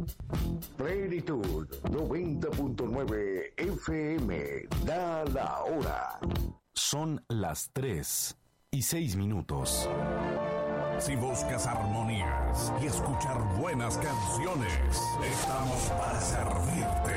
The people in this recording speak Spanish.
Plenitud 90.9 FM da la hora. Son las 3:06. Si buscas armonías y escuchar buenas canciones, estamos para servirte.